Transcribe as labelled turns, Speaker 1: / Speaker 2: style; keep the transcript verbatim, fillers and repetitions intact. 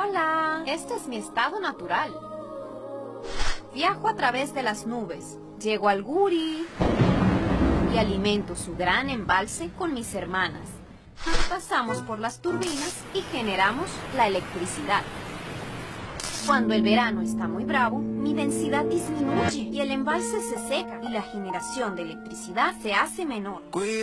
Speaker 1: Hola, este es mi estado natural. Viajo a través de las nubes, llego al Guri y alimento su gran embalse con mis hermanas. Pasamos por las turbinas y generamos la electricidad. Cuando el verano está muy bravo, mi densidad disminuye y el embalse se seca y la generación de electricidad se hace menor.